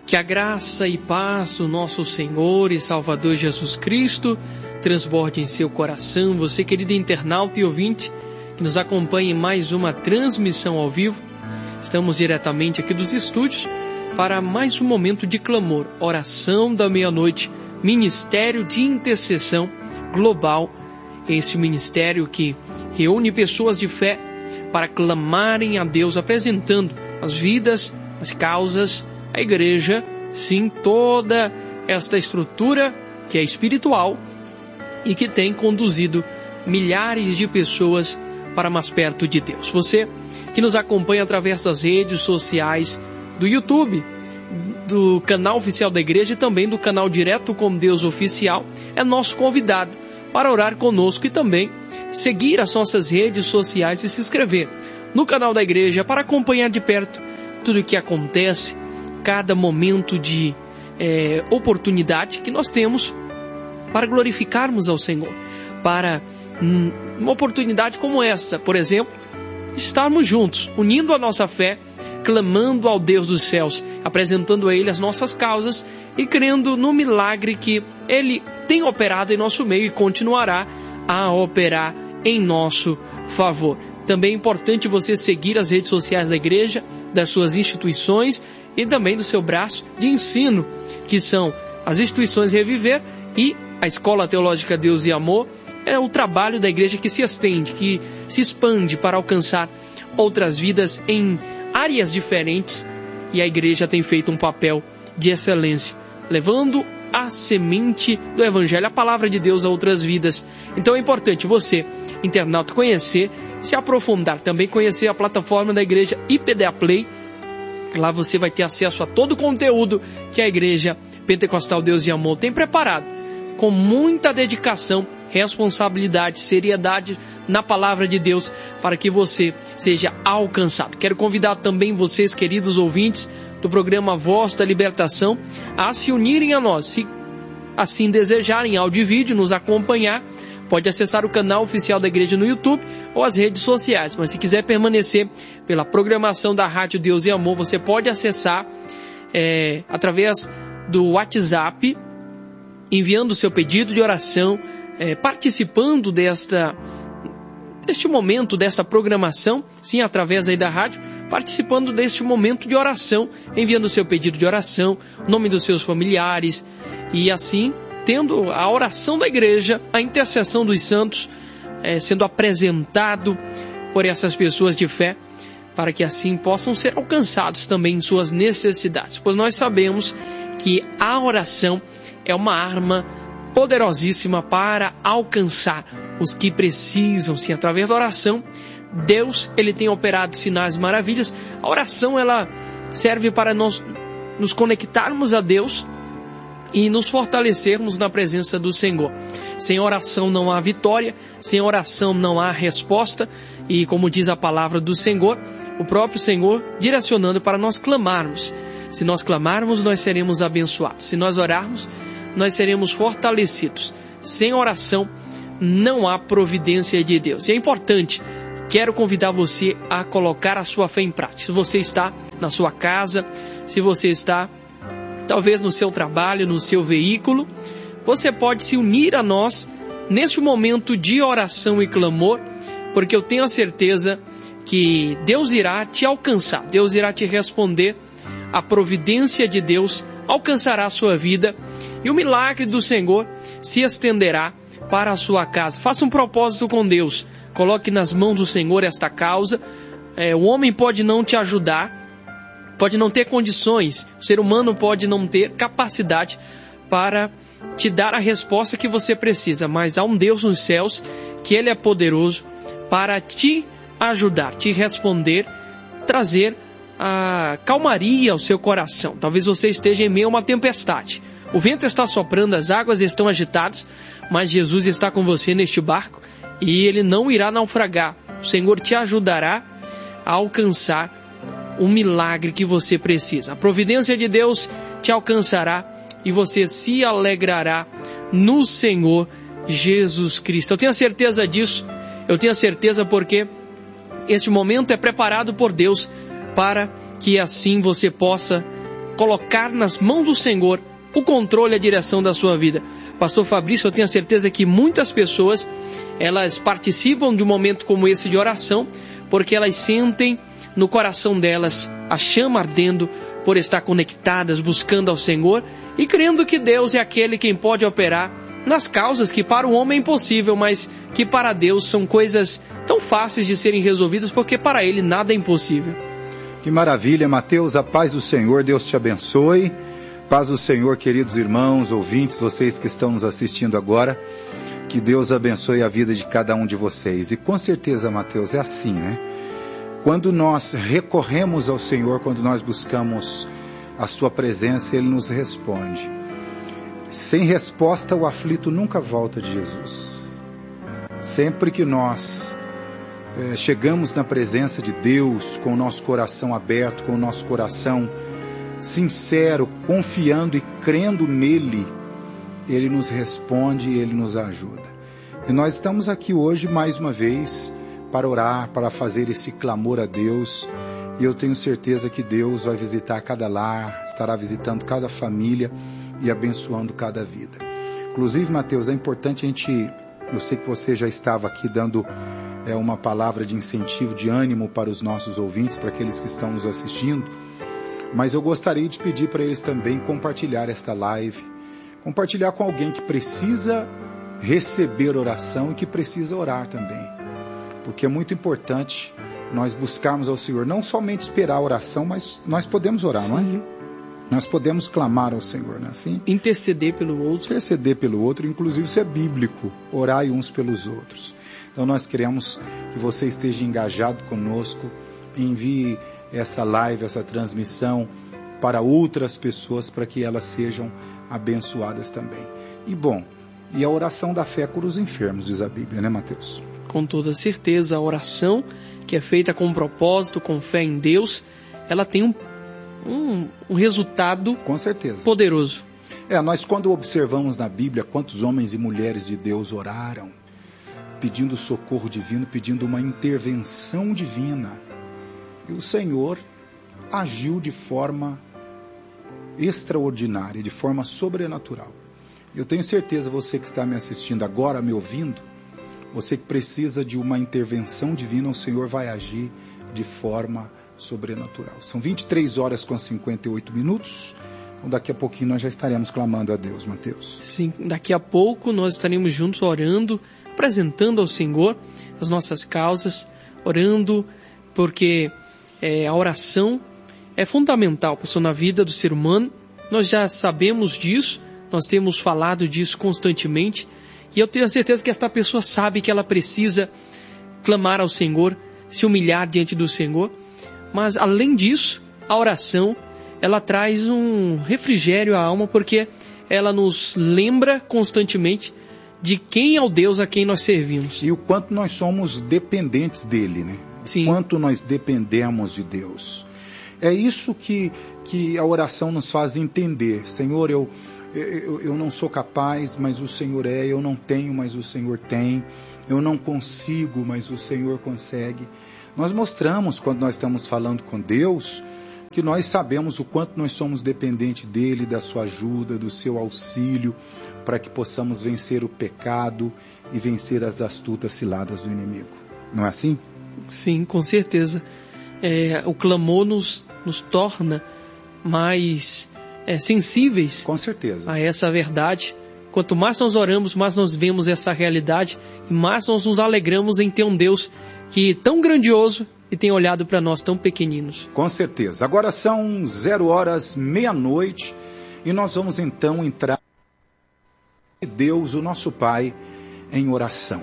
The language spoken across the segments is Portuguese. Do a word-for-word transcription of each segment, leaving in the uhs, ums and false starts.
Que a graça e paz do nosso Senhor e Salvador Jesus Cristo transborde em seu coração. Você, querido internauta e ouvinte, que nos acompanha em mais uma transmissão ao vivo. Estamos diretamente aqui dos estúdios para mais um momento de clamor, oração da meia-noite, Ministério de Intercessão Global. Esse ministério que reúne pessoas de fé para clamarem a Deus, apresentando as vidas, as causas, a igreja, sim, toda esta estrutura que é espiritual e que tem conduzido milhares de pessoas para mais perto de Deus. Você que nos acompanha através das redes sociais, do YouTube, do canal oficial da igreja e também do canal Direto com Deus Oficial, é nosso convidado para orar conosco e também seguir as nossas redes sociais e se inscrever no canal da igreja para acompanhar de perto tudo o que acontece, cada momento de é, oportunidade que nós temos para glorificarmos ao Senhor, para hum, uma oportunidade como essa, por exemplo, estarmos juntos, unindo a nossa fé, clamando ao Deus dos céus, apresentando a Ele as nossas causas e crendo no milagre que Ele tem operado em nosso meio e continuará a operar em nosso favor. Também é importante você seguir as redes sociais da igreja, das suas instituições e também do seu braço de ensino, que são as instituições Reviver e a Escola Teológica Deus e Amor. É o trabalho da igreja que se estende, que se expande para alcançar outras vidas em áreas diferentes, e a igreja tem feito um papel de excelência, levando a semente do Evangelho, a palavra de Deus a outras vidas. Então é importante você, internauta, conhecer, se aprofundar, também conhecer a plataforma da igreja I P D A Play. Lá você vai ter acesso a todo o conteúdo que a igreja Pentecostal Deus e Amor tem preparado, com muita dedicação, responsabilidade, seriedade na palavra de Deus, para que você seja alcançado. Quero convidar também vocês, queridos ouvintes do programa Voz da Libertação, a se unirem a nós. Se assim desejarem, áudio e vídeo, nos acompanhar, pode acessar o canal oficial da igreja no YouTube ou as redes sociais. Mas se quiser permanecer pela programação da Rádio Deus e Amor, você pode acessar é, através do WhatsApp, enviando o seu pedido de oração, é, participando desta, deste momento, desta programação, sim, através aí da rádio, participando deste momento de oração, enviando o seu pedido de oração, o nome dos seus familiares, e assim, tendo a oração da igreja, a intercessão dos santos, é, sendo apresentado por essas pessoas de fé, para que assim possam ser alcançados também em suas necessidades, pois nós sabemos que a oração é uma arma poderosíssima para alcançar os que precisam, sim, através da oração. Deus, Ele tem operado sinais e maravilhas. A oração, ela serve para nós nos conectarmos a Deus e nos fortalecermos na presença do Senhor. Sem oração não há vitória, sem oração não há resposta, e como diz a palavra do Senhor, o próprio Senhor direcionando para nós clamarmos. Se nós clamarmos, nós seremos abençoados. Se nós orarmos, nós seremos fortalecidos. Sem oração, não há providência de Deus. E é importante, quero convidar você a colocar a sua fé em prática. Se você está na sua casa, se você está talvez no seu trabalho, no seu veículo, você pode se unir a nós neste momento de oração e clamor, porque eu tenho a certeza que Deus irá te alcançar, Deus irá te responder, a providência de Deus alcançará a sua vida e o milagre do Senhor se estenderá para a sua casa. Faça um propósito com Deus, coloque nas mãos do Senhor esta causa. É, o homem pode não te ajudar, pode não ter condições, o ser humano pode não ter capacidade para te dar a resposta que você precisa, mas há um Deus nos céus que Ele é poderoso para te ajudar, te responder, trazer a calmaria ao seu coração. Talvez você esteja em meio a uma tempestade, o vento está soprando, as águas estão agitadas, mas Jesus está com você neste barco e Ele não irá naufragar. O Senhor te ajudará a alcançar o milagre que você precisa. A providência de Deus te alcançará e você se alegrará no Senhor Jesus Cristo. Eu tenho certeza disso, eu tenho certeza porque este momento é preparado por Deus para que assim você possa colocar nas mãos do Senhor o controle e a direção da sua vida. Pastor Fabrício, eu tenho a certeza que muitas pessoas, elas participam de um momento como esse de oração, porque elas sentem no coração delas a chama ardendo por estar conectadas, buscando ao Senhor e crendo que Deus é aquele quem pode operar nas causas que para o homem é impossível, mas que para Deus são coisas tão fáceis de serem resolvidas, porque para Ele nada é impossível. Que maravilha, Mateus, a paz do Senhor, Deus te abençoe. Paz do Senhor, queridos irmãos, ouvintes, vocês que estão nos assistindo agora, que Deus abençoe a vida de cada um de vocês. E com certeza, Mateus, é assim, né? Quando nós recorremos ao Senhor, quando nós buscamos a sua presença, Ele nos responde. Sem resposta, o aflito nunca volta de Jesus. Sempre que nós é, chegamos na presença de Deus, com o nosso coração aberto, com o nosso coração sincero, confiando e crendo nele, Ele nos responde e Ele nos ajuda. E nós estamos aqui hoje mais uma vez para orar, para fazer esse clamor a Deus, e eu tenho certeza que Deus vai visitar cada lar, estará visitando cada família e abençoando cada vida. Inclusive, Mateus, é importante a gente, eu sei que você já estava aqui dando é, uma palavra de incentivo, de ânimo para os nossos ouvintes, para aqueles que estão nos assistindo, mas eu gostaria de pedir para eles também compartilhar esta live, compartilhar com alguém que precisa receber oração e que precisa orar também. Porque é muito importante nós buscarmos ao Senhor, não somente esperar a oração, mas nós podemos orar, Sim. não é? Nós podemos clamar ao Senhor, não é assim? Interceder pelo outro. Interceder pelo outro, inclusive isso é bíblico, orai uns pelos outros. Então nós queremos que você esteja engajado conosco, envie essa live, essa transmissão para outras pessoas, para que elas sejam abençoadas também. E bom, e a oração da fé cura os enfermos, diz a Bíblia, né, Mateus? Com toda certeza, a oração que é feita com propósito, com fé em Deus, ela tem um, um, um resultado com certeza poderoso. É, nós quando observamos na Bíblia quantos homens e mulheres de Deus oraram, pedindo socorro divino, pedindo uma intervenção divina, e o Senhor agiu de forma extraordinária, de forma sobrenatural. Eu tenho certeza, você que está me assistindo agora, me ouvindo, você que precisa de uma intervenção divina, o Senhor vai agir de forma sobrenatural. São vinte e três horas com cinquenta e oito minutos, então daqui a pouquinho nós já estaremos clamando a Deus, Mateus. Sim, daqui a pouco nós estaremos juntos orando, apresentando ao Senhor as nossas causas, orando, porque é, a oração é fundamental, pessoal, na vida do ser humano. Nós já sabemos disso, nós temos falado disso constantemente, e eu tenho a certeza que esta pessoa sabe que ela precisa clamar ao Senhor, se humilhar diante do Senhor, mas além disso, a oração, ela traz um refrigério à alma, porque ela nos lembra constantemente de quem é o Deus a quem nós servimos. E o quanto nós somos dependentes dele, né? Sim. O quanto nós dependemos de Deus. É isso que, que a oração nos faz entender. Senhor, eu, eu, eu não sou capaz, mas o Senhor é. Eu não tenho, mas o Senhor tem. Eu não consigo, mas o Senhor consegue. Nós mostramos, quando nós estamos falando com Deus, que nós sabemos o quanto nós somos dependentes dele, da sua ajuda, do seu auxílio, para que possamos vencer o pecado e vencer as astutas ciladas do inimigo. Não é assim? Sim, com certeza. É, o clamor nos, nos torna mais é, sensíveis com certeza. a essa verdade. Quanto mais nós oramos, mais nós vemos essa realidade e mais nós nos alegramos em ter um Deus que é tão grandioso e tem olhado para nós tão pequeninos. Com certeza. Agora são zero horas, meia-noite, e nós vamos então entrar em Deus, o nosso Pai, em oração.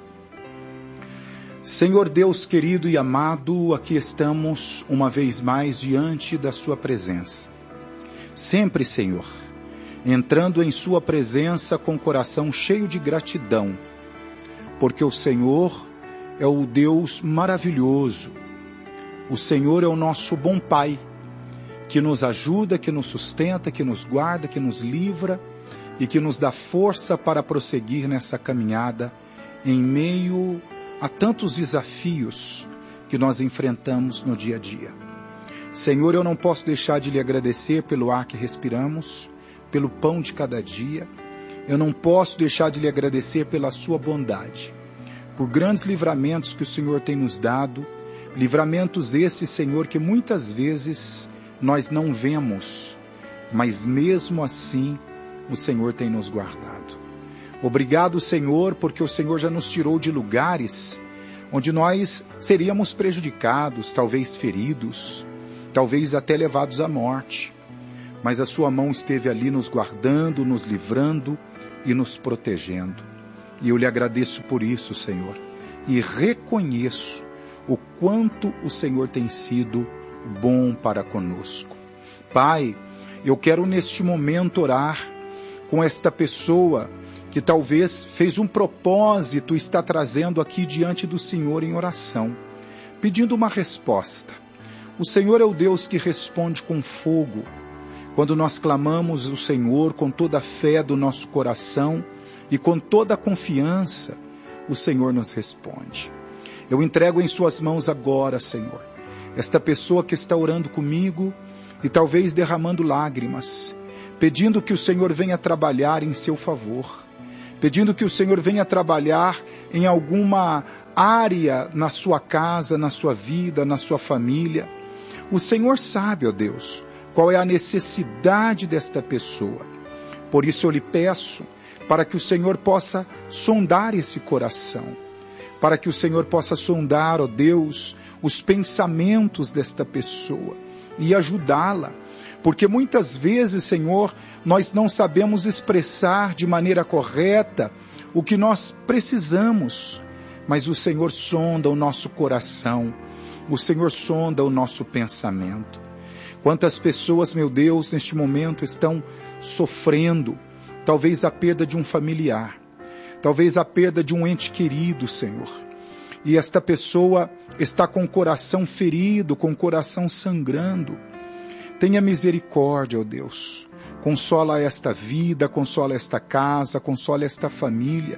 Senhor Deus querido e amado, aqui estamos uma vez mais diante da sua presença. Sempre, Senhor, entrando em sua presença com o coração cheio de gratidão, porque o Senhor é o Deus maravilhoso. O Senhor é o nosso bom Pai, que nos ajuda, que nos sustenta, que nos guarda, que nos livra e que nos dá força para prosseguir nessa caminhada em meio a tantos desafios que nós enfrentamos no dia a dia. Senhor, eu não posso deixar de lhe agradecer pelo ar que respiramos, pelo pão de cada dia. Eu não posso deixar de lhe agradecer pela sua bondade, por grandes livramentos que o Senhor tem nos dado, livramentos esses, Senhor, que muitas vezes nós não vemos, mas mesmo assim o Senhor tem nos guardado. Obrigado, Senhor, porque o Senhor já nos tirou de lugares onde nós seríamos prejudicados, talvez feridos, talvez até levados à morte. Mas a sua mão esteve ali nos guardando, nos livrando e nos protegendo. E eu lhe agradeço por isso, Senhor, e reconheço o quanto o Senhor tem sido bom para conosco. Pai, eu quero neste momento orar com esta pessoa que talvez fez um propósito e está trazendo aqui diante do Senhor em oração, pedindo uma resposta. O Senhor é o Deus que responde com fogo. Quando nós clamamos o Senhor com toda a fé do nosso coração e com toda a confiança, o Senhor nos responde. Eu entrego em suas mãos agora, Senhor, esta pessoa que está orando comigo e talvez derramando lágrimas, pedindo que o Senhor venha trabalhar em seu favor, pedindo que o Senhor venha trabalhar em alguma área na sua casa, na sua vida, na sua família. O Senhor sabe, ó Deus, qual é a necessidade desta pessoa. Por isso eu lhe peço para que o Senhor possa sondar esse coração, para que o Senhor possa sondar, ó Deus, os pensamentos desta pessoa e ajudá-la. Porque muitas vezes, Senhor, nós não sabemos expressar de maneira correta o que nós precisamos, mas o Senhor sonda o nosso coração, o Senhor sonda o nosso pensamento. Quantas pessoas, meu Deus, neste momento estão sofrendo, talvez a perda de um familiar, talvez a perda de um ente querido, Senhor. E esta pessoa está com o coração ferido, com o coração sangrando. Tenha misericórdia, ó Deus. Consola esta vida, consola esta casa, consola esta família.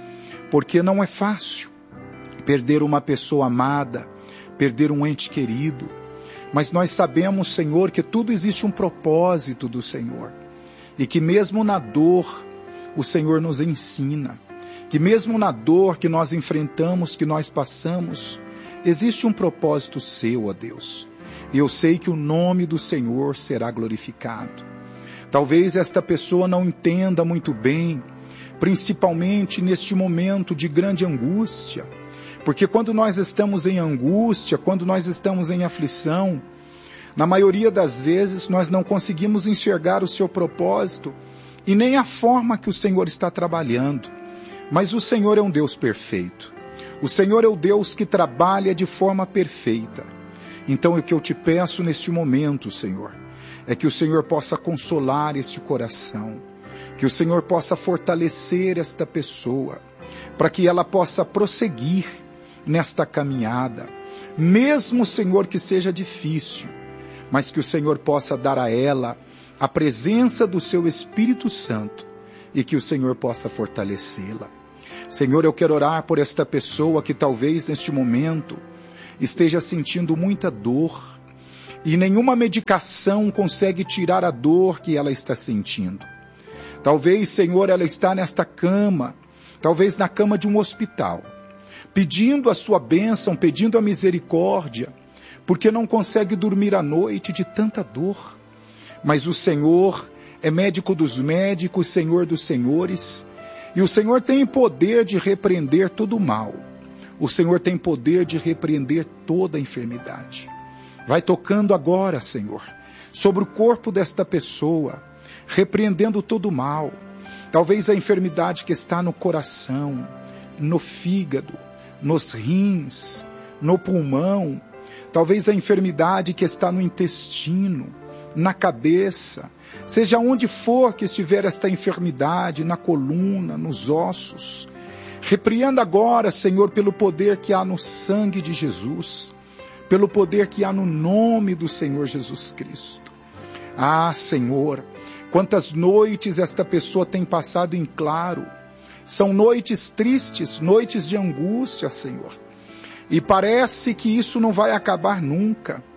Porque não é fácil perder uma pessoa amada, perder um ente querido. Mas nós sabemos, Senhor, que tudo existe um propósito do Senhor. E que mesmo na dor, o Senhor nos ensina. Que mesmo na dor que nós enfrentamos, que nós passamos, existe um propósito seu, ó Deus. E eu sei que o nome do Senhor será glorificado. Talvez esta pessoa não entenda muito bem, principalmente neste momento de grande angústia. Porque quando nós estamos em angústia, quando nós estamos em aflição, na maioria das vezes nós não conseguimos enxergar o seu propósito e nem a forma que o Senhor está trabalhando. Mas o Senhor é um Deus perfeito. O Senhor é o Deus que trabalha de forma perfeita. Então o que eu te peço neste momento, Senhor, é que o Senhor possa consolar este coração, que o Senhor possa fortalecer esta pessoa, para que ela possa prosseguir nesta caminhada, mesmo, Senhor, que seja difícil, mas que o Senhor possa dar a ela a presença do seu Espírito Santo e que o Senhor possa fortalecê-la. Senhor, eu quero orar por esta pessoa que talvez neste momento esteja sentindo muita dor e nenhuma medicação consegue tirar a dor que ela está sentindo. Talvez, Senhor, ela está nesta cama, talvez na cama de um hospital, pedindo a sua bênção, pedindo a misericórdia, porque não consegue dormir à noite de tanta dor. Mas o Senhor é médico dos médicos, Senhor dos senhores, e o Senhor tem poder de repreender todo o mal. O Senhor tem poder de repreender toda a enfermidade. Vai tocando agora, Senhor, sobre o corpo desta pessoa, repreendendo todo o mal. Talvez a enfermidade que está no coração, no fígado, nos rins, no pulmão. Talvez a enfermidade que está no intestino, na cabeça. Seja onde for que estiver esta enfermidade, na coluna, nos ossos. Repreenda agora, Senhor, pelo poder que há no sangue de Jesus, pelo poder que há no nome do Senhor Jesus Cristo. Ah, Senhor, quantas noites esta pessoa tem passado em claro. São noites tristes, noites de angústia, Senhor. E parece que isso não vai acabar nunca.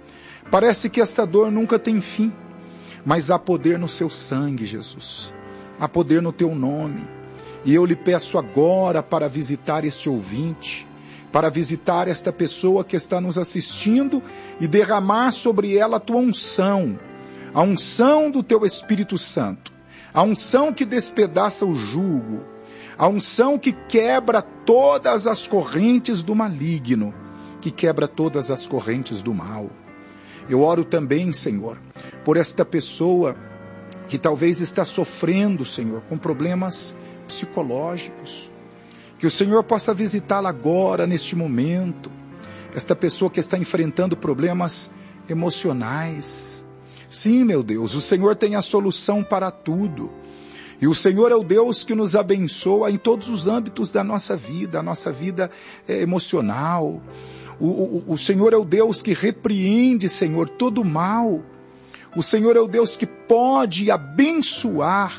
Parece que esta dor nunca tem fim, mas há poder no seu sangue, Jesus. Há poder no teu nome. E eu lhe peço agora para visitar este ouvinte, para visitar esta pessoa que está nos assistindo e derramar sobre ela a tua unção, a unção do teu Espírito Santo, a unção que despedaça o jugo, a unção que quebra todas as correntes do maligno, que quebra todas as correntes do mal. Eu oro também, Senhor, por esta pessoa que talvez está sofrendo, Senhor, com problemas psicológicos. Que o Senhor possa visitá-la agora, neste momento. Esta pessoa que está enfrentando problemas emocionais. Sim, meu Deus, o Senhor tem a solução para tudo. E o Senhor é o Deus que nos abençoa em todos os âmbitos da nossa vida, a nossa vida é, emocional. O, o, o Senhor é o Deus que repreende, Senhor, todo o mal. O Senhor é o Deus que pode abençoar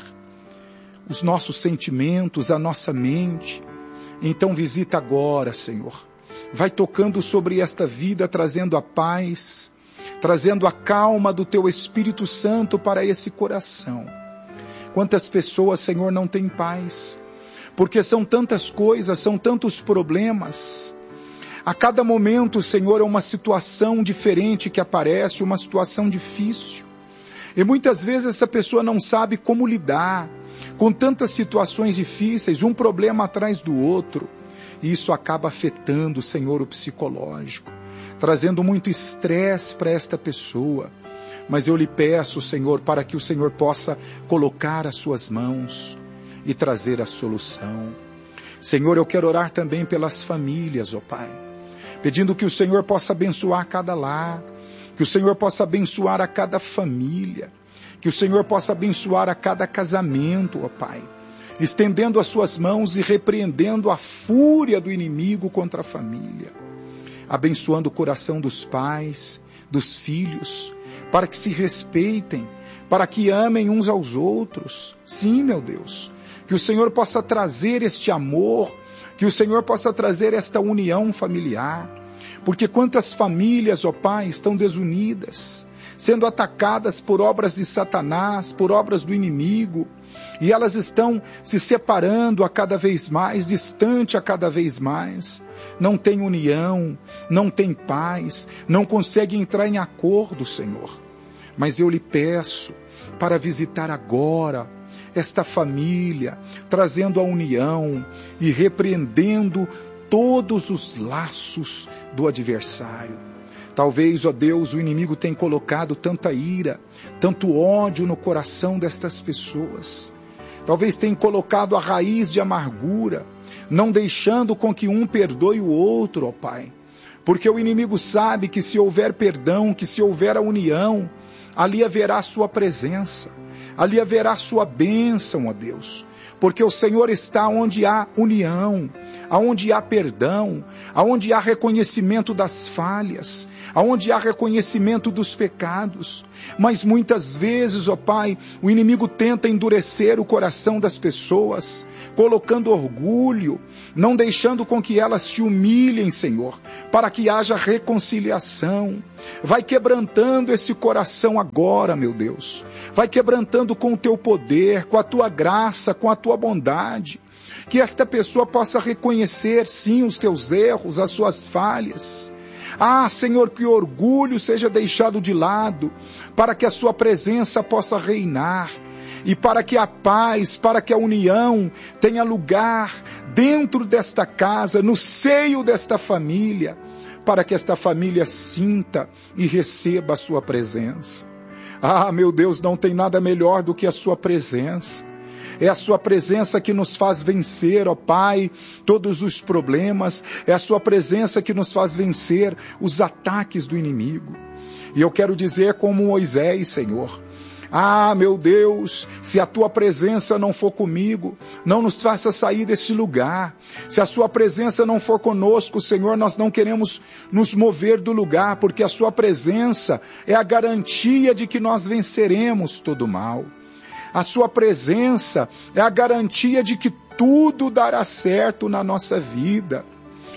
os nossos sentimentos, a nossa mente. Então visita agora, Senhor. Vai tocando sobre esta vida, trazendo a paz, trazendo a calma do Teu Espírito Santo para esse coração. Quantas pessoas, Senhor, não têm paz? Porque são tantas coisas, são tantos problemas. A cada momento, Senhor, é uma situação diferente que aparece, uma situação difícil. E muitas vezes essa pessoa não sabe como lidar com tantas situações difíceis, um problema atrás do outro. E isso acaba afetando, Senhor, o psicológico, trazendo muito estresse para esta pessoa. Mas eu lhe peço, Senhor, para que o Senhor possa colocar as suas mãos e trazer a solução. Senhor, eu quero orar também pelas famílias, ó Pai, pedindo que o Senhor possa abençoar cada lar, que o Senhor possa abençoar a cada família, que o Senhor possa abençoar a cada casamento, ó Pai, estendendo as suas mãos e repreendendo a fúria do inimigo contra a família, abençoando o coração dos pais, dos filhos, para que se respeitem, para que amem uns aos outros. Sim, meu Deus, que o Senhor possa trazer este amor, que o Senhor possa trazer esta união familiar, porque quantas famílias, ó Pai, estão desunidas, sendo atacadas por obras de Satanás, por obras do inimigo, e elas estão se separando a cada vez mais, distante a cada vez mais, não tem união, não tem paz, não conseguem entrar em acordo, Senhor. Mas eu lhe peço para visitar agora esta família, trazendo a união e repreendendo todos os laços do adversário. Talvez, ó Deus, o inimigo tenha colocado tanta ira, tanto ódio no coração destas pessoas. Talvez tenha colocado a raiz de amargura, não deixando com que um perdoe o outro, ó Pai. Porque o inimigo sabe que se houver perdão, que se houver a união, ali haverá a sua presença, ali haverá a sua bênção, ó Deus. Porque o Senhor está onde há união, aonde há perdão, aonde há reconhecimento das falhas, aonde há reconhecimento dos pecados. Mas muitas vezes, ó Pai, o inimigo tenta endurecer o coração das pessoas, colocando orgulho, não deixando com que elas se humilhem, Senhor, para que haja reconciliação. Vai quebrantando esse coração agora, meu Deus. Vai quebrantando com o teu poder, com a tua graça, com a tua bondade. Que esta pessoa possa reconhecer, sim, os teus erros, as suas falhas. Ah, Senhor, que o orgulho seja deixado de lado, para que a sua presença possa reinar. E para que a paz, para que a união tenha lugar dentro desta casa, no seio desta família, para que esta família sinta e receba a sua presença. Ah, meu Deus, não tem nada melhor do que a sua presença. É a sua presença que nos faz vencer, ó Pai, todos os problemas. É a sua presença que nos faz vencer os ataques do inimigo. E eu quero dizer como Moisés, Senhor, ah, meu Deus, se a tua presença não for comigo, não nos faça sair deste lugar. Se a sua presença não for conosco, Senhor, nós não queremos nos mover do lugar, porque a sua presença é a garantia de que nós venceremos todo o mal. A sua presença é a garantia de que tudo dará certo na nossa vida.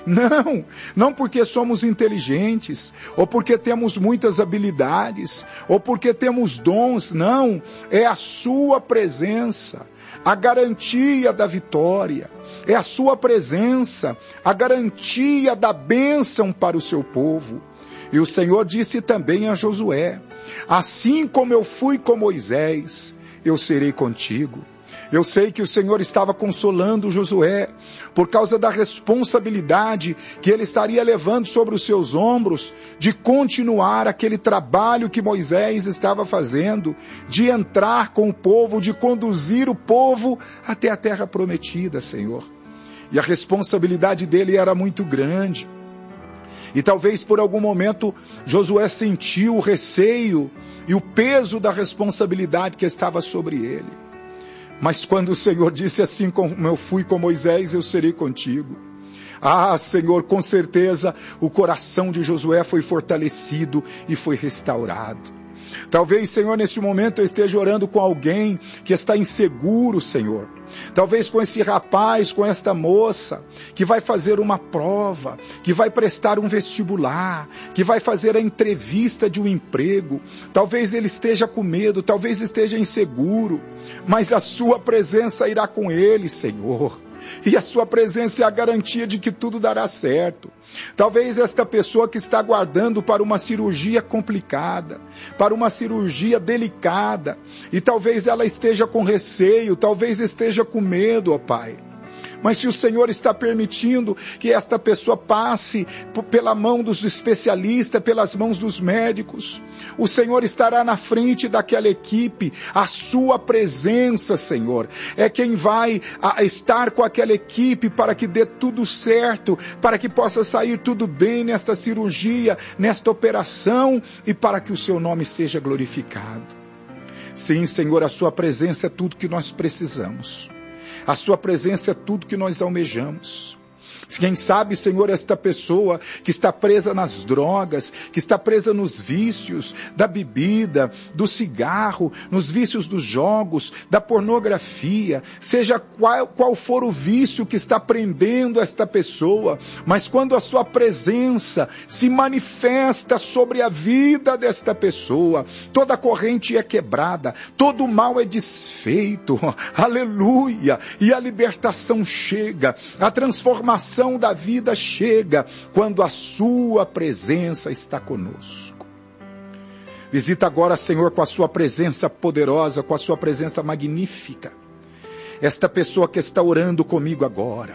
Não, não porque somos inteligentes, ou porque temos muitas habilidades, ou porque temos dons, não. É a sua presença, a garantia da vitória. É a sua presença, a garantia da bênção para o seu povo. E o Senhor disse também a Josué: assim como eu fui com Moisés, eu serei contigo. Eu sei que o Senhor estava consolando Josué por causa da responsabilidade que ele estaria levando sobre os seus ombros de continuar aquele trabalho que Moisés estava fazendo, de entrar com o povo, de conduzir o povo até a terra prometida, Senhor. E a responsabilidade dele era muito grande. E talvez por algum momento Josué sentiu o receio e o peso da responsabilidade que estava sobre ele. Mas quando o Senhor disse: assim como eu fui com Moisés, eu serei contigo. Ah, Senhor, com certeza o coração de Josué foi fortalecido e foi restaurado. Talvez, Senhor, nesse momento eu esteja orando com alguém que está inseguro, Senhor. Talvez com esse rapaz, com esta moça, que vai fazer uma prova, que vai prestar um vestibular, que vai fazer a entrevista de um emprego. Talvez ele esteja com medo, talvez esteja inseguro, mas a sua presença irá com ele, Senhor. E a sua presença é a garantia de que tudo dará certo. Talvez esta pessoa que está aguardando para uma cirurgia complicada, para uma cirurgia delicada, e talvez ela esteja com receio, talvez esteja com medo, ó Pai. Mas se o Senhor está permitindo que esta pessoa passe pela mão dos especialistas, pelas mãos dos médicos, o Senhor estará na frente daquela equipe. A sua presença, Senhor, é quem vai estar com aquela equipe para que dê tudo certo, para que possa sair tudo bem nesta cirurgia, nesta operação, e para que o seu nome seja glorificado. Sim, Senhor, a sua presença é tudo que nós precisamos. A sua presença é tudo que nós almejamos. Quem sabe, Senhor, esta pessoa que está presa nas drogas, que está presa nos vícios da bebida, do cigarro, nos vícios dos jogos, da pornografia, seja qual, qual for o vício que está prendendo esta pessoa, mas quando a sua presença se manifesta sobre a vida desta pessoa, toda corrente é quebrada, todo mal é desfeito, aleluia, e a libertação chega, a transformação da vida chega quando a sua presença está conosco. Visita agora, Senhor, com a sua presença poderosa, com a sua presença magnífica, esta pessoa que está orando comigo agora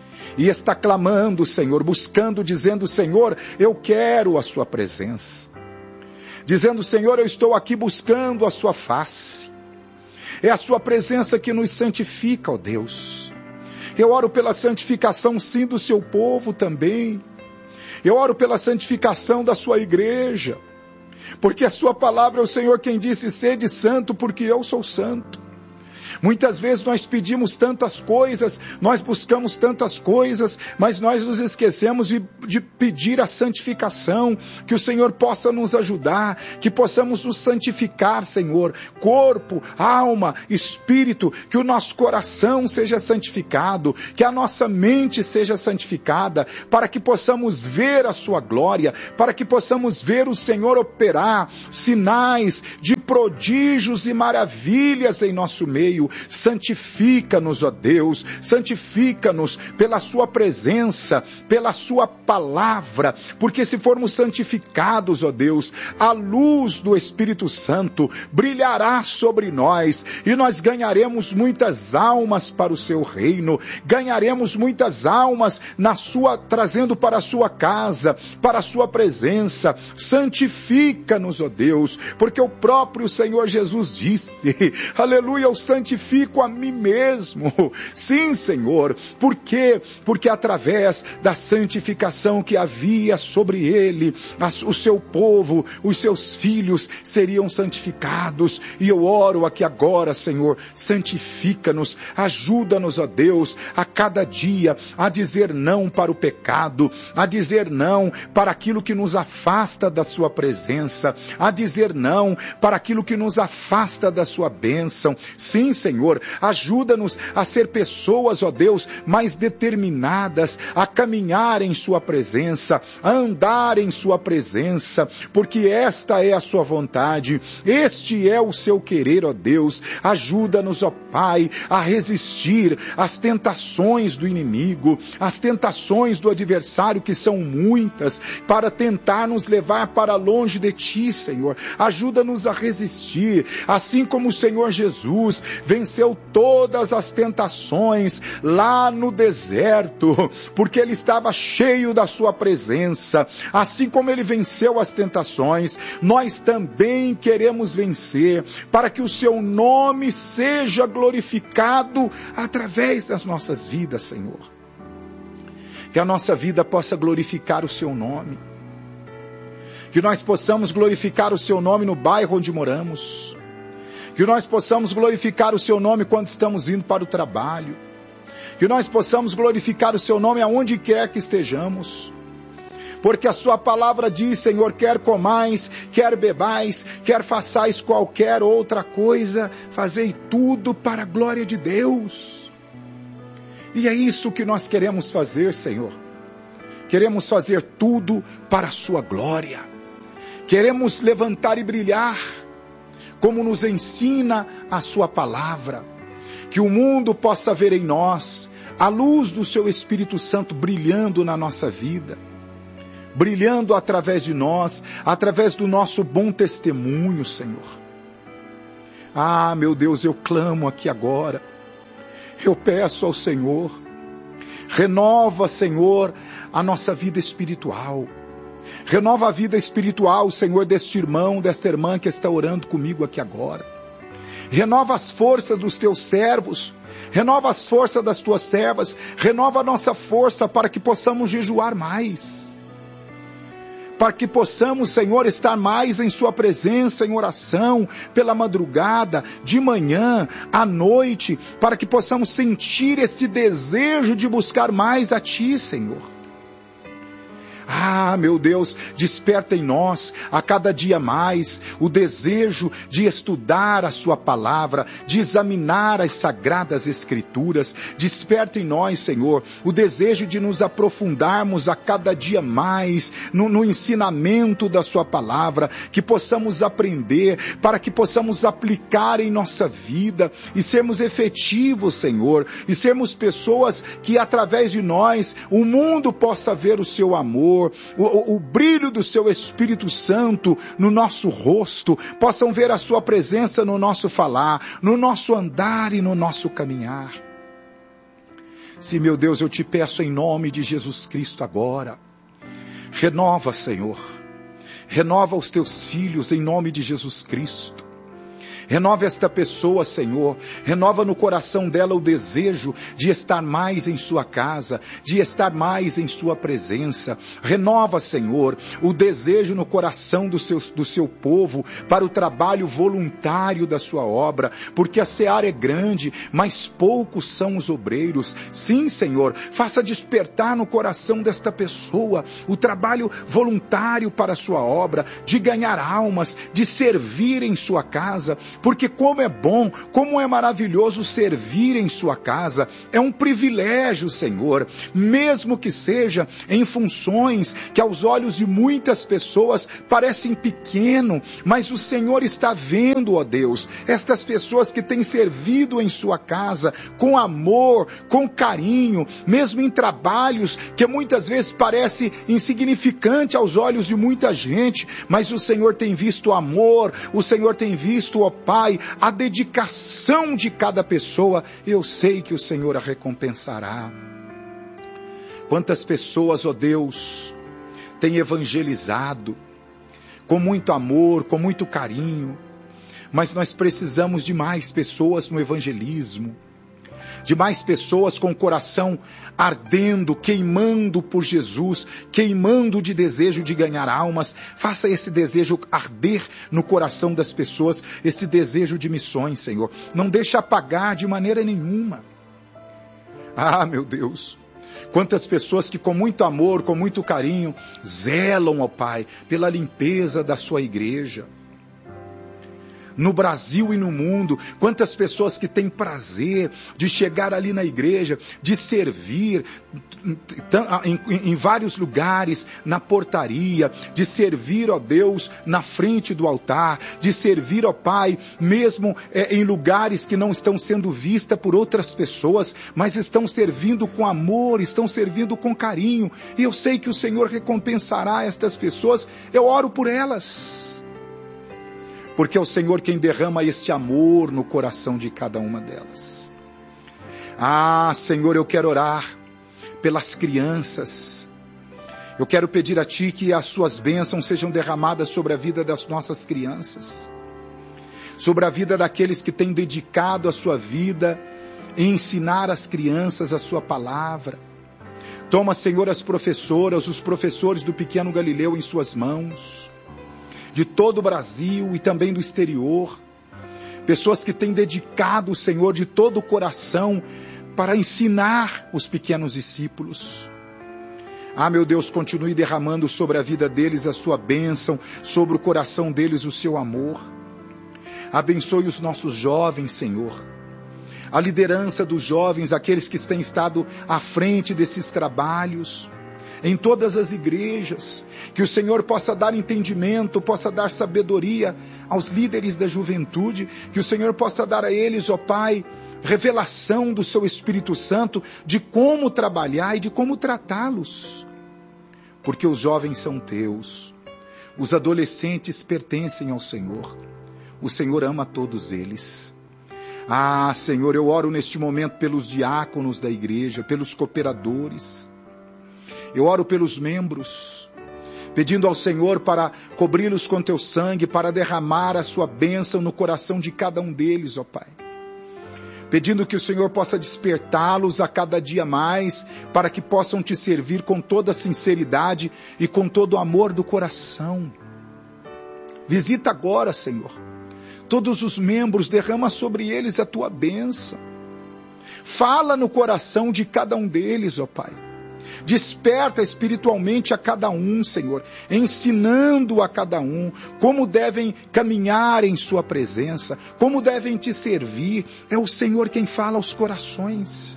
e está clamando, Senhor, buscando, dizendo: Senhor, eu quero a sua presença, dizendo: Senhor, eu estou aqui buscando a sua face. É a sua presença que nos santifica, ó Deus. Eu oro pela santificação, sim, do seu povo também. Eu oro pela santificação da sua igreja. Porque a sua palavra é o Senhor quem disse: sede santo, porque eu sou santo. Muitas vezes nós pedimos tantas coisas, nós buscamos tantas coisas, mas nós nos esquecemos de, de pedir a santificação, que o Senhor possa nos ajudar, que possamos nos santificar, Senhor, corpo, alma, espírito, que o nosso coração seja santificado, que a nossa mente seja santificada, para que possamos ver a sua glória, para que possamos ver o Senhor operar sinais de prodígios e maravilhas em nosso meio. Santifica-nos, ó Deus, santifica-nos pela sua presença, pela sua palavra, porque se formos santificados, ó Deus, a luz do Espírito Santo brilhará sobre nós e nós ganharemos muitas almas para o seu reino, ganharemos muitas almas na sua, trazendo para a sua casa, para a sua presença. Santifica-nos, ó Deus, porque o próprio Senhor Jesus disse, aleluia, eu santifico Fico a mim mesmo. Sim, Senhor. Por quê? Porque através da santificação que havia sobre ele, o seu povo, os seus filhos seriam santificados. E eu oro aqui agora, Senhor, santifica-nos, ajuda-nos, ó Deus, a cada dia a dizer não para o pecado, a dizer não para aquilo que nos afasta da sua presença, a dizer não para aquilo que nos afasta da sua bênção. Sim, Senhor. Senhor. Ajuda-nos a ser pessoas, ó Deus, mais determinadas a caminhar em sua presença, a andar em sua presença, porque esta é a sua vontade, este é o seu querer, ó Deus. Ajuda-nos, ó Pai, a resistir às tentações do inimigo, às tentações do adversário, que são muitas, para tentar nos levar para longe de Ti, Senhor. Ajuda-nos a resistir, assim como o Senhor Jesus venceu todas as tentações lá no deserto, porque Ele estava cheio da Sua presença. Assim como Ele venceu as tentações, nós também queremos vencer, para que o Seu nome seja glorificado através das nossas vidas, Senhor. Que a nossa vida possa glorificar o Seu nome. Que nós possamos glorificar o Seu nome no bairro onde moramos. Que nós possamos glorificar o Seu nome quando estamos indo para o trabalho. Que nós possamos glorificar o Seu nome aonde quer que estejamos. Porque a Sua palavra diz, Senhor, quer comais, quer bebais, quer façais qualquer outra coisa, fazei tudo para a glória de Deus. E é isso que nós queremos fazer, Senhor. Queremos fazer tudo para a Sua glória. Queremos levantar e brilhar, como nos ensina a Sua palavra. Que o mundo possa ver em nós a luz do Seu Espírito Santo brilhando na nossa vida. Brilhando através de nós, através do nosso bom testemunho, Senhor. Ah, meu Deus, eu clamo aqui agora. Eu peço ao Senhor, renova, Senhor, a nossa vida espiritual. Renova a vida espiritual, Senhor, deste irmão, desta irmã que está orando comigo aqui agora. Renova as forças dos Teus servos, renova as forças das Tuas servas, renova a nossa força para que possamos jejuar mais. Para que possamos, Senhor, estar mais em Sua presença, em oração, pela madrugada, de manhã, à noite, para que possamos sentir esse desejo de buscar mais a Ti, Senhor. Ah, meu Deus, desperta em nós, a cada dia mais, o desejo de estudar a Sua palavra, de examinar as sagradas Escrituras. Desperta em nós, Senhor, o desejo de nos aprofundarmos a cada dia mais no, no ensinamento da Sua palavra, que possamos aprender, para que possamos aplicar em nossa vida e sermos efetivos, Senhor, e sermos pessoas que através de nós o mundo possa ver o Seu amor, O, o, o brilho do Seu Espírito Santo no nosso rosto, possam ver a Sua presença no nosso falar, no nosso andar e no nosso caminhar. Sim, meu Deus, eu te peço em nome de Jesus Cristo agora, renova, Senhor, renova os Teus filhos em nome de Jesus Cristo. Renova esta pessoa, Senhor, renova no coração dela o desejo de estar mais em Sua casa, de estar mais em Sua presença. Renova, Senhor, o desejo no coração do seu, do seu povo para o trabalho voluntário da Sua obra, porque a seara é grande, mas poucos são os obreiros. Sim, Senhor, faça despertar no coração desta pessoa o trabalho voluntário para a Sua obra, de ganhar almas, de servir em Sua casa, porque como é bom, como é maravilhoso servir em Sua casa. É um privilégio, Senhor, mesmo que seja em funções que aos olhos de muitas pessoas parecem pequeno, mas o Senhor está vendo, ó Deus, estas pessoas que têm servido em Sua casa com amor, com carinho, mesmo em trabalhos que muitas vezes parece insignificante aos olhos de muita gente, mas o Senhor tem visto o amor, o Senhor tem visto, ó Pai, a dedicação de cada pessoa. Eu sei que o Senhor a recompensará. Quantas pessoas, ó Deus, têm evangelizado com muito amor, com muito carinho, mas nós precisamos de mais pessoas no evangelismo, de mais pessoas com o coração ardendo, queimando por Jesus, queimando de desejo de ganhar almas. Faça esse desejo arder no coração das pessoas, esse desejo de missões, Senhor. Não deixe apagar de maneira nenhuma. Ah, meu Deus, quantas pessoas que com muito amor, com muito carinho, zelam, ó Pai, pela limpeza da Sua igreja. no Brasil e no mundo, quantas pessoas que têm prazer de chegar ali na igreja, de servir em, em, em vários lugares, na portaria, de servir, ó Deus, na frente do altar, de servir, ó Pai, mesmo é, em lugares que não estão sendo vistas por outras pessoas, mas estão servindo com amor, estão servindo com carinho, e eu sei que o Senhor recompensará estas pessoas. Eu oro por elas, porque é o Senhor quem derrama este amor no coração de cada uma delas. Ah, Senhor, eu quero orar pelas crianças. Eu quero pedir a Ti que as Suas bênçãos sejam derramadas sobre a vida das nossas crianças, sobre a vida daqueles que têm dedicado a sua vida em ensinar as crianças a Sua palavra. Toma, Senhor, as professoras, os professores do Pequeno Galileu em Suas mãos, de todo o Brasil e também do exterior, pessoas que têm dedicado, Senhor, de todo o coração para ensinar os pequenos discípulos. Ah, meu Deus, continue derramando sobre a vida deles a sua bênção, sobre o coração deles o seu amor. Abençoe os nossos jovens, Senhor, a liderança dos jovens, aqueles que têm estado à frente desses trabalhos, em todas as igrejas, que o Senhor possa dar entendimento, possa dar sabedoria aos líderes da juventude, que o Senhor possa dar a eles, ó Pai, revelação do seu Espírito Santo, de como trabalhar e de como tratá-los, porque os jovens são teus, os adolescentes pertencem ao Senhor, o Senhor ama todos eles. Ah, Senhor, eu oro neste momento pelos diáconos da igreja, pelos cooperadores, eu oro pelos membros, pedindo ao Senhor para cobri-los com teu sangue, para derramar a sua bênção no coração de cada um deles, ó Pai. Pedindo que o Senhor possa despertá-los a cada dia mais, para que possam te servir com toda a sinceridade e com todo o amor do coração. Visita agora, Senhor, todos os membros, derrama sobre eles a tua bênção. Fala no coração de cada um deles, ó Pai. Desperta espiritualmente a cada um, Senhor, ensinando a cada um como devem caminhar em sua presença, como devem te servir. É o Senhor quem fala aos corações.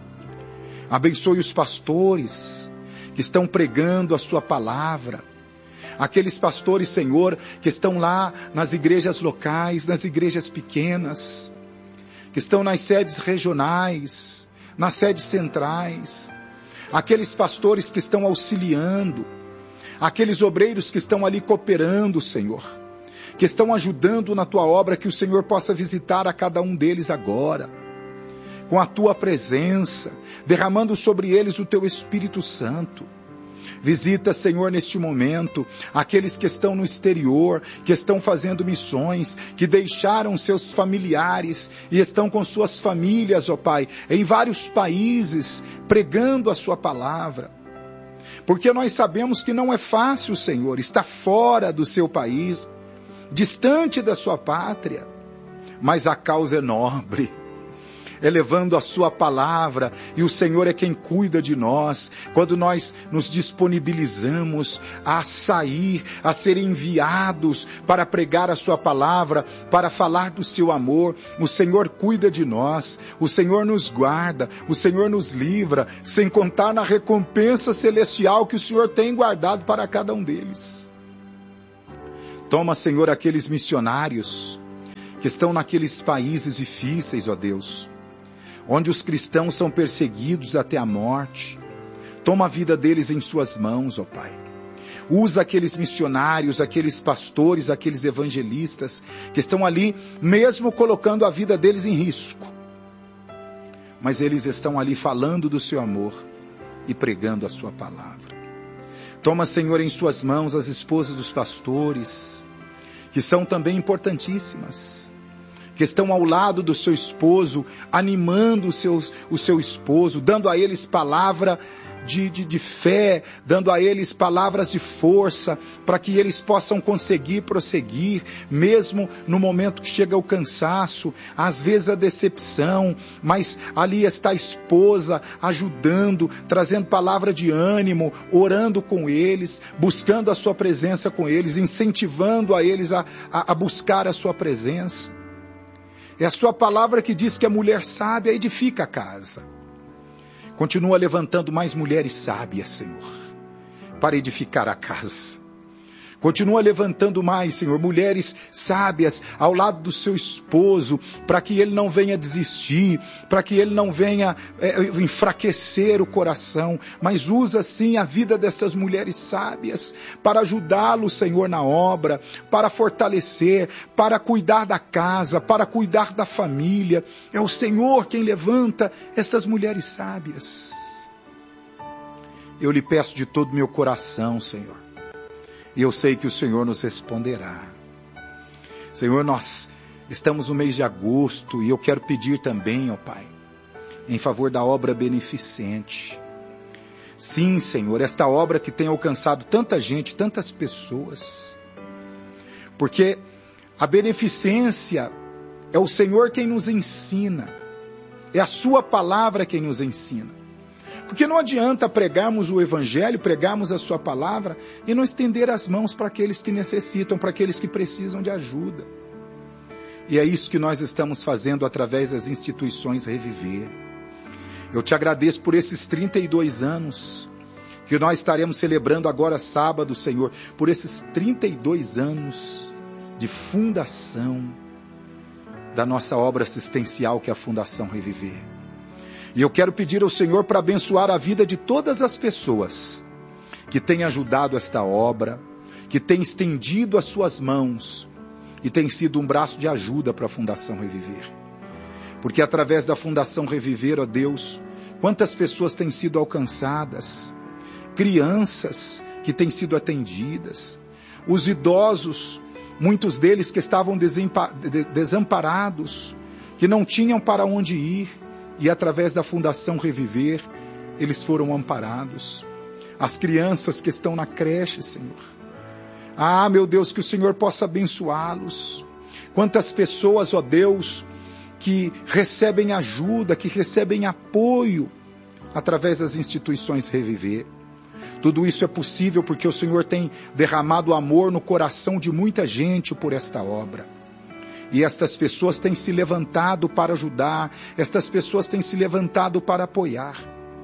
Abençoe os pastores que estão pregando a sua palavra, aqueles pastores, Senhor, que estão lá nas igrejas locais, nas igrejas pequenas, que estão nas sedes regionais, nas sedes centrais, aqueles pastores que estão auxiliando, aqueles obreiros que estão ali cooperando, Senhor, que estão ajudando na tua obra, que o Senhor possa visitar a cada um deles agora, com a tua presença, derramando sobre eles o teu Espírito Santo. Visita, Senhor, neste momento, aqueles que estão no exterior, que estão fazendo missões, que deixaram seus familiares e estão com suas famílias, ó Pai, em vários países, pregando a sua palavra. Porque nós sabemos que não é fácil, Senhor, estar fora do seu país, distante da sua pátria, mas a causa é nobre, elevando a sua palavra, e o Senhor é quem cuida de nós. Quando nós nos disponibilizamos a sair, a ser enviados para pregar a sua palavra, para falar do seu amor, o Senhor cuida de nós, o Senhor nos guarda, o Senhor nos livra, sem contar na recompensa celestial que o Senhor tem guardado para cada um deles. Toma, Senhor, aqueles missionários que estão naqueles países difíceis, ó Deus, onde os cristãos são perseguidos até a morte. Toma a vida deles em suas mãos, ó Pai. Usa aqueles missionários, aqueles pastores, aqueles evangelistas que estão ali, mesmo colocando a vida deles em risco. Mas eles estão ali falando do seu amor e pregando a sua palavra. Toma, Senhor, em suas mãos as esposas dos pastores, que são também importantíssimas, que estão ao lado do seu esposo, animando o seu, o seu esposo, dando a eles palavra de, de, de fé, dando a eles palavras de força, para que eles possam conseguir prosseguir, mesmo no momento que chega o cansaço, às vezes a decepção, mas ali está a esposa ajudando, trazendo palavra de ânimo, orando com eles, buscando a sua presença com eles, incentivando a eles a, a, a buscar a sua presença. É a sua palavra que diz que a mulher sábia edifica a casa. Continua levantando mais mulheres sábias, Senhor, para edificar a casa. Continua levantando mais, Senhor, mulheres sábias ao lado do seu esposo, para que ele não venha desistir, para que ele não venha é, enfraquecer o coração, mas usa sim a vida dessas mulheres sábias para ajudá-lo, Senhor, na obra, para fortalecer, para cuidar da casa, para cuidar da família. É o Senhor quem levanta estas mulheres sábias. Eu lhe peço de todo o meu coração, Senhor, e eu sei que o Senhor nos responderá. Senhor, nós estamos no mês de agosto e eu quero pedir também, ó Pai, em favor da obra beneficente. Sim, Senhor, esta obra que tem alcançado tanta gente, tantas pessoas. Porque a beneficência é o Senhor quem nos ensina. É a sua palavra quem nos ensina. Porque não adianta pregarmos o Evangelho, pregarmos a sua palavra e não estender as mãos para aqueles que necessitam, para aqueles que precisam de ajuda. E é isso que nós estamos fazendo através das instituições Reviver. Eu te agradeço por esses trinta e dois anos que nós estaremos celebrando agora sábado, Senhor, por esses trinta e dois anos de fundação da nossa obra assistencial, que é a Fundação Reviver. E eu quero pedir ao Senhor para abençoar a vida de todas as pessoas que têm ajudado esta obra, que têm estendido as suas mãos e têm sido um braço de ajuda para a Fundação Reviver. Porque através da Fundação Reviver, ó Deus, quantas pessoas têm sido alcançadas, crianças que têm sido atendidas, os idosos, muitos deles que estavam desamparados, que não tinham para onde ir, e através da Fundação Reviver, eles foram amparados. As crianças que estão na creche, Senhor. Ah, meu Deus, que o Senhor possa abençoá-los. Quantas pessoas, ó Deus, que recebem ajuda, que recebem apoio através das instituições Reviver. Tudo isso é possível porque o Senhor tem derramado amor no coração de muita gente por esta obra. E estas pessoas têm se levantado para ajudar, estas pessoas têm se levantado para apoiar.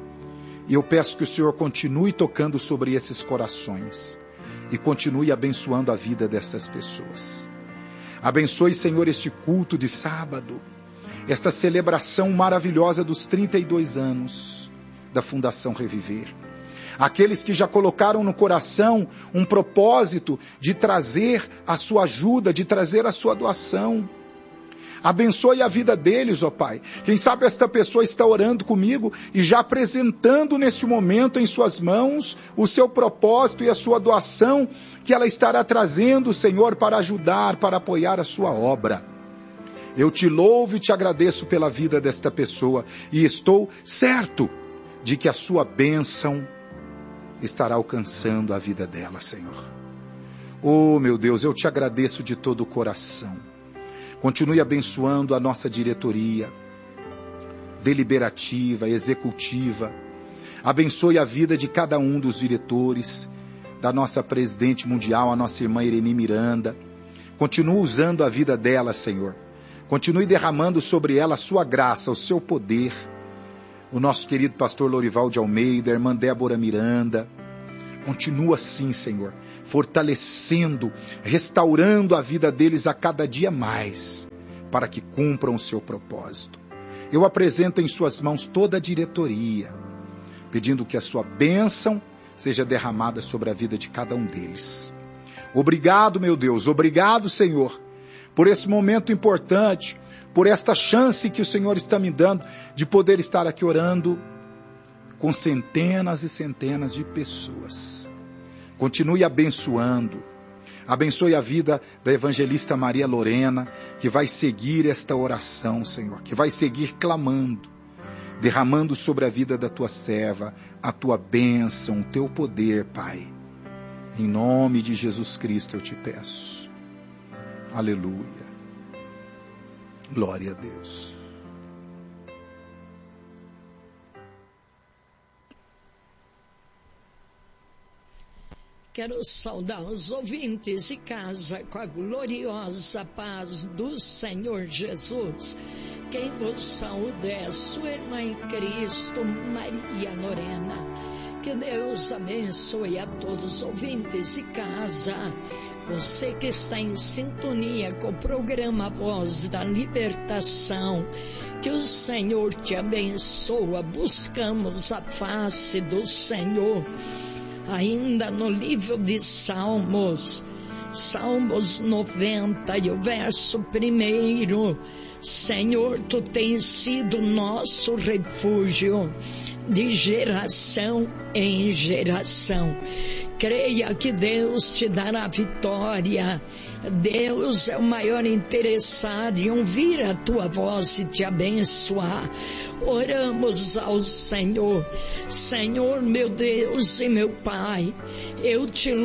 E eu peço que o Senhor continue tocando sobre esses corações e continue abençoando a vida dessas pessoas. Abençoe, Senhor, este culto de sábado, esta celebração maravilhosa dos trinta e dois anos da Fundação Reviver. Aqueles que já colocaram no coração um propósito de trazer a sua ajuda, de trazer a sua doação. Abençoe a vida deles, ó Pai. Quem sabe esta pessoa está orando comigo e já apresentando neste momento em suas mãos o seu propósito e a sua doação que ela estará trazendo, Senhor, para ajudar, para apoiar a sua obra. Eu te louvo e te agradeço pela vida desta pessoa e estou certo de que a sua bênção estará alcançando a vida dela, Senhor. Oh, meu Deus, eu te agradeço de todo o coração. Continue abençoando a nossa diretoria, deliberativa, executiva. Abençoe a vida de cada um dos diretores, da nossa presidente mundial, a nossa irmã Irene Miranda. Continue usando a vida dela, Senhor. Continue derramando sobre ela a sua graça, o seu poder. O nosso querido pastor Lorival de Almeida, a irmã Débora Miranda. Continua assim, Senhor, fortalecendo, restaurando a vida deles a cada dia mais, para que cumpram o seu propósito. Eu apresento em suas mãos toda a diretoria, pedindo que a sua bênção seja derramada sobre a vida de cada um deles. Obrigado, meu Deus, obrigado, Senhor, por esse momento importante, por esta chance que o Senhor está me dando de poder estar aqui orando com centenas e centenas de pessoas. Continue abençoando. Abençoe a vida da evangelista Maria Lorena, que vai seguir esta oração, Senhor, que vai seguir clamando, derramando sobre a vida da tua serva a tua bênção, o teu poder, Pai. Em nome de Jesus Cristo eu te peço. Aleluia. Glória a Deus. Quero saudar os ouvintes de casa com a gloriosa paz do Senhor Jesus. Quem vos saúda é a sua irmã em Cristo, Maria Lorena. Que Deus abençoe a todos os ouvintes de casa. Você que está em sintonia com o programa Voz da Libertação. Que o Senhor te abençoe. Buscamos a face do Senhor. Ainda no livro de Salmos, Salmos noventa e o verso primeiro, Senhor, tu tens sido nosso refúgio de geração em geração. Creia que Deus te dará vitória. Deus é o maior interessado em ouvir a tua voz e te abençoar. Oramos ao Senhor. Senhor, meu Deus e meu Pai, eu te